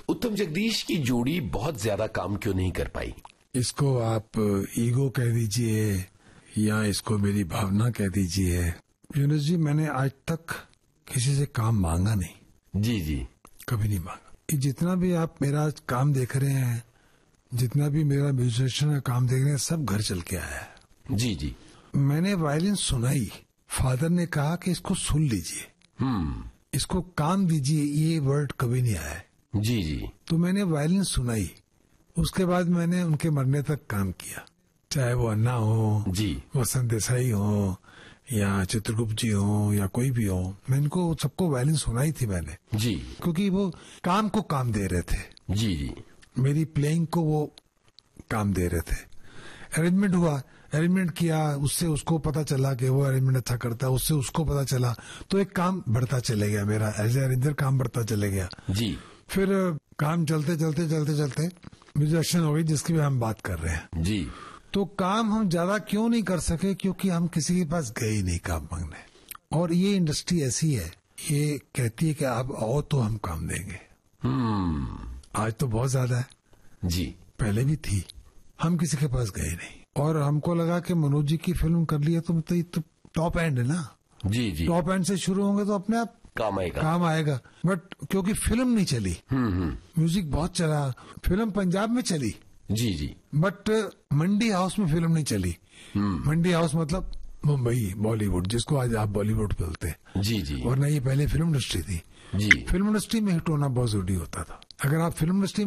उत्तम जगदीश की जोड़ी बहुत ज्यादा काम क्यों नहीं कर पाई? इसको आप ईगो कह दीजिए या इसको मेरी भावना कह दीजिए। यूनुस जी, मैंने आज तक किसी से काम मांगा नहीं। जी जी, कभी नहीं मांगा। जितना भी आप मेरा काम देख रहे हैं, जितना भी मेरा म्यूजिशियन का काम देख रहे हैं, सब घर चल के आया है। जी जी। मैंने वायलिन सुनाई, फादर ने कहा कि इसको सुन लीजिए, इसको काम दीजिए, ये वर्ड कभी नहीं आया है। जी जी। तो मैंने वायलिन सुनाई, उसके बाद मैंने उनके मरने तक काम किया, चाहे वो अन्ना हो जी, वसंत देसाई हो या चित्रगुप्त जी हो या कोई भी हो, मैं इनको सबको वायलिन सुनाई थी मैंने जी, क्योंकि वो काम को काम दे रहे थे। जी जी, मेरी प्लेइंग को वो काम दे रहे थे। अरेंजमेंट हुआ, अरेंजमेंट किया, उससे उसको पता चला कि वो अरेंजमेंट अच्छा करता है, उससे उसको पता चला, तो एक काम बढ़ता चले गया, मेरा एज ए अरेंजर काम बढ़ता चले गया। जी। फिर काम चलते चलते चलते चलते म्यूजिशियन हो गई, जिसकी भी हम बात कर रहे हैं। जी। तो काम हम ज्यादा क्यों नहीं कर सके? क्योंकि हम किसी के पास गए ही नहीं काम मांगने। और ये इंडस्ट्री ऐसी है, ये कहती है कि आप आओ तो हम काम देंगे। आज तो बहुत ज्यादा है जी, पहले भी थी। हम किसी के पास गए नहीं और हमको लगा कि मनोज जी की फिल्म कर लिया तो मतलब ये तो टॉप एंड है ना। जी जी। टॉप एंड से शुरू होंगे तो अपने आप काम आएगा। बट क्योंकि फिल्म नहीं चली, म्यूजिक बहुत चला, फिल्म पंजाब में चली। जी जी। बट मंडी हाउस में फिल्म नहीं चली। मंडी हाउस मतलब मुंबई, बॉलीवुड, जिसको आज आप बॉलीवुड बोलते हैं। जी जी। वरना ये पहले फिल्म इंडस्ट्री थी। जी। फिल्म इंडस्ट्री में हिट होना बहुत जरूरी होता था। अगर आप फिल्म इंडस्ट्री